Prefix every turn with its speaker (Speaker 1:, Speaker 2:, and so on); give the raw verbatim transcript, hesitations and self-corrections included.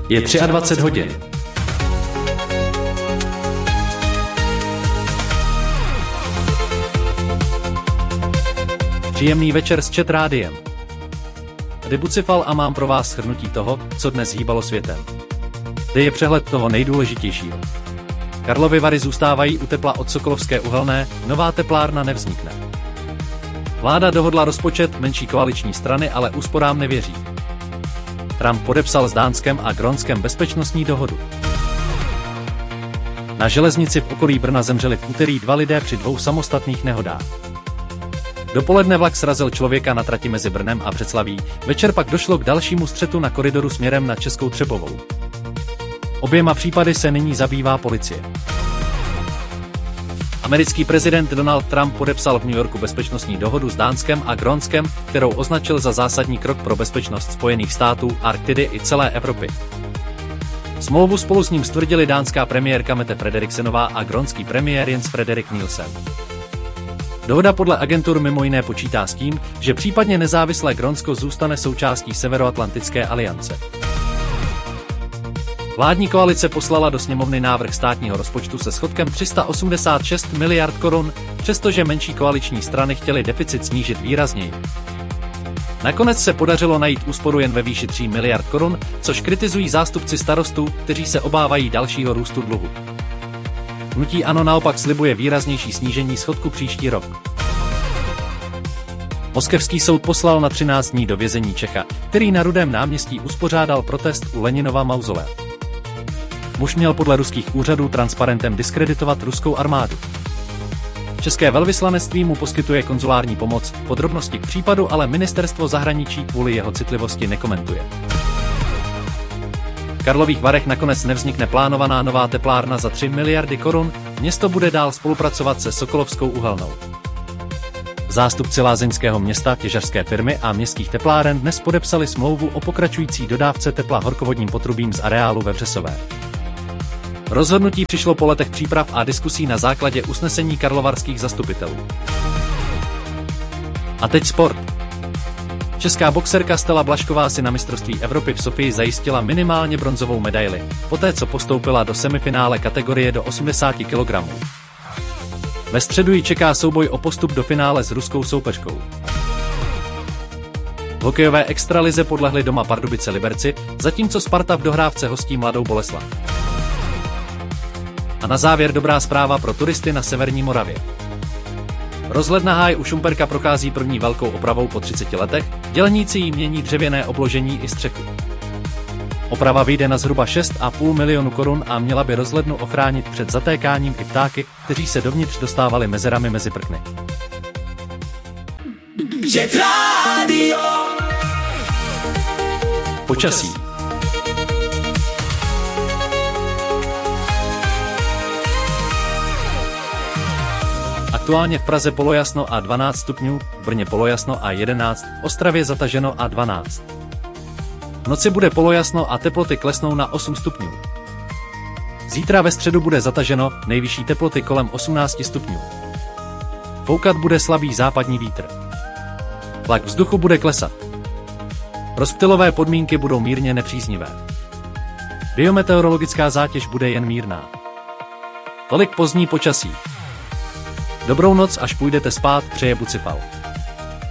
Speaker 1: Je dvacet tři hodin. Příjemný večer s Chat Rádiem. Tady Bucifal a mám pro vás shrnutí toho, co dnes hýbalo světem. Kde je přehled toho nejdůležitějšího. Karlovy Vary zůstávají u tepla od Sokolovské uhelné, nová teplárna nevznikne. Vláda dohodla rozpočet, menší koaliční strany ale úsporám nevěří. Trump podepsal s Dánskem a Grónskem bezpečnostní dohodu. Na železnici v okolí Brna zemřeli v úterý dva lidé při dvou samostatných nehodách. Dopoledne vlak srazil člověka na trati mezi Brnem a Břeclaví, večer pak došlo k dalšímu střetu na koridoru směrem na Českou Třebovou. Oběma případy se nyní zabývá policie. Americký prezident Donald Trump podepsal v New Yorku bezpečnostní dohodu s Dánskem a Grónskem, kterou označil za zásadní krok pro bezpečnost Spojených států, Arktidy i celé Evropy. Smlouvu spolu s ním stvrdili dánská premiérka Mette Frederiksenová a grónský premiér Jens Frederik Nielsen. Dohoda podle agentur mimo jiné počítá s tím, že případně nezávislé Grónsko zůstane součástí Severoatlantické aliance. Vládní koalice poslala do sněmovny návrh státního rozpočtu se schodkem tři sta osmdesát šest miliard korun, přestože menší koaliční strany chtěly deficit snížit výrazněji. Nakonec se podařilo najít úsporu jen ve výši tří miliard korun, což kritizují zástupci starostů, kteří se obávají dalšího růstu dluhu. Hnutí ANO naopak slibuje výraznější snížení schodku příští rok. Moskevský soud poslal na třináct dní do vězení Čecha, který na Rudém náměstí uspořádal protest u Leninova mauzolea. Muž měl podle ruských úřadů transparentem diskreditovat ruskou armádu. České velvyslanectví mu poskytuje konzulární pomoc, podrobnosti k případu ale ministerstvo zahraničí kvůli jeho citlivosti nekomentuje. V Karlových Varech nakonec nevznikne plánovaná nová teplárna za tři miliardy korun, město bude dál spolupracovat se Sokolovskou uhelnou. Zástupci lázeňského města, těžařské firmy a městských tepláren dnes podepsali smlouvu o pokračující dodávce tepla horkovodním potrubím z areálu ve Břesové. Rozhodnutí přišlo po letech příprav a diskusí na základě usnesení karlovarských zastupitelů. A teď sport. Česká boxerka Stella Blažková si na mistrovství Evropy v Sofii zajistila minimálně bronzovou medaili, poté co postoupila do semifinále kategorie do osmdesáti kilogramů. Ve středu ji čeká souboj o postup do finále s ruskou soupeřkou. V hokejové extralize podlehli doma Pardubice Liberci, zatímco Sparta v dohrávce hostí Mladou Boleslav. A na závěr dobrá zpráva pro turisty na severní Moravě. Rozhled na háj u Šumperka prochází první velkou opravou po třiceti letech, dělníci jí mění dřevěné obložení i střechu. Oprava vyjde na zhruba šest a půl milionu korun a měla by rozhlednu ochránit před zatékáním i ptáky, kteří se dovnitř dostávali mezerami mezi prkny. Počasí. Aktuálně v Praze polojasno a dvanáct stupňů, v Brně polojasno a jedenáct, v Ostravě zataženo a dvanáct. V noci bude polojasno a teploty klesnou na osm stupňů. Zítra ve středu bude zataženo, nejvyšší teploty kolem osmnácti stupňů. Foukat bude slabý západní vítr. Tlak vzduchu bude klesat. Rozptylové podmínky budou mírně nepříznivé. Biometeorologická zátěž bude jen mírná. Tolik pozdní počasí. Dobrou noc, až půjdete spát, přeje Bucifal.